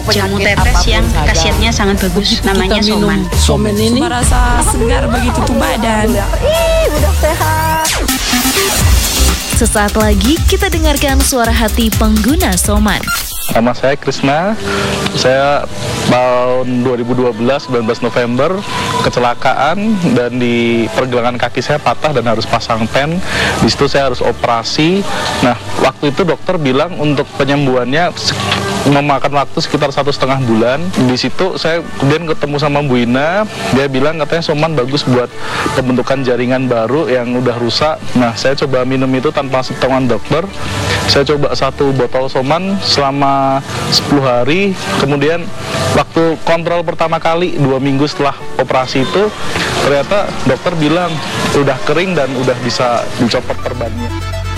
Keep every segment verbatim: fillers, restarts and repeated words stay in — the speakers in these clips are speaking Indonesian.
jamu tetes yang khasiatnya sangat bagus, namanya Soman. Soman ini merasa segar begitu tuh badan. Ih, udah sehat. Sesaat lagi kita dengarkan suara hati pengguna Soman. Nama saya Krisna, saya tahun dua ribu dua belas, sembilan belas November, kecelakaan dan di pergelangan kaki saya patah dan harus pasang pen. Di situ saya harus operasi. Nah, waktu itu dokter bilang untuk penyembuhannya memakan waktu sekitar satu setengah bulan. Di situ saya kemudian ketemu sama Bu Ina, dia bilang katanya Soman bagus buat pembentukan jaringan baru yang udah rusak. Nah, saya coba minum itu tanpa sepengetahuan dokter. Saya coba satu botol Soman selama sepuluh hari. Kemudian waktu kontrol pertama kali dua minggu setelah operasi itu, ternyata dokter bilang udah kering dan udah bisa dicopot perbannya.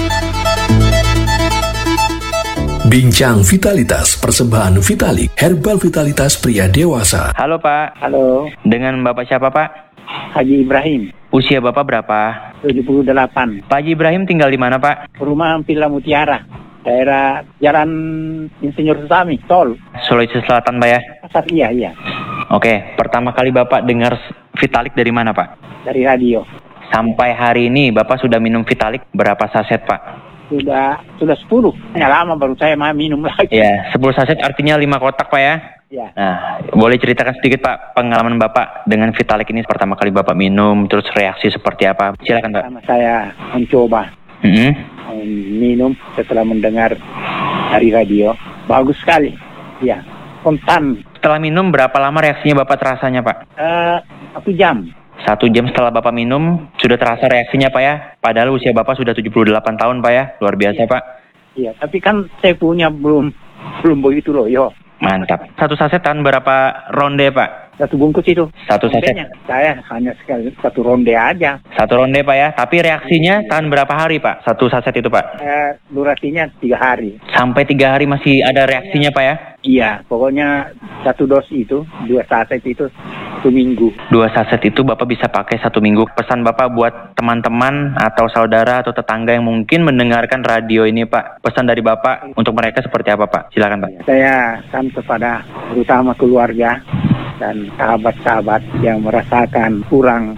Bincang Vitalitas, persembahan Vitalik, herbal vitalitas pria dewasa. Halo Pak. Halo. Dengan Bapak siapa Pak? Haji Ibrahim. Usia Bapak berapa? tujuh puluh delapan. Pak Haji Ibrahim tinggal di mana Pak? Rumah Villa Mutiara, daerah Jalan Insinyur Susami, Tol. Sulawesi Selatan Pak ya? Pasar, iya, iya. Oke, pertama kali Bapak dengar Vitalik dari mana Pak? Dari radio. Sampai hari ini Bapak sudah minum Vitalik berapa saset Pak? Sudah sudah sepuluh. Ya lama baru saya mau minum lagi. Ya, sepuluh saset artinya lima kotak Pak ya? Ya. Nah, boleh ceritakan sedikit Pak pengalaman Bapak dengan Vitalik ini pertama kali Bapak minum, terus reaksi seperti apa? Silakan Pak. Sama saya mencoba mm-hmm. minum setelah mendengar dari radio. Bagus sekali. Ya, spontan. Setelah minum berapa lama reaksinya Bapak terasanya Pak? Uh, satu jam. Satu jam setelah Bapak minum, sudah terasa reaksinya Pak ya? Padahal usia Bapak sudah tujuh puluh delapan tahun Pak ya? Luar biasa Iya. Pak. Iya, tapi kan saya punya belum belum begitu loh, yo. Mantap. Satu saset tahan berapa ronde Pak? Satu bungkus itu. Satu saset? Rondenya, saya hanya sekali satu ronde aja. Satu ronde Pak ya? Tapi reaksinya tahan berapa hari Pak? Satu saset itu Pak? Eh, durasinya tiga hari. Sampai tiga hari masih ada reaksinya Pak ya? Iya, pokoknya satu dos itu, dua saset itu satu minggu. Dua saset itu Bapak bisa pakai satu minggu. Pesan Bapak buat teman-teman atau saudara atau tetangga yang mungkin mendengarkan radio ini Pak. Pesan dari Bapak untuk mereka seperti apa Pak? Silakan Pak. Saya kan kepada terutama keluarga dan sahabat-sahabat yang merasakan kurang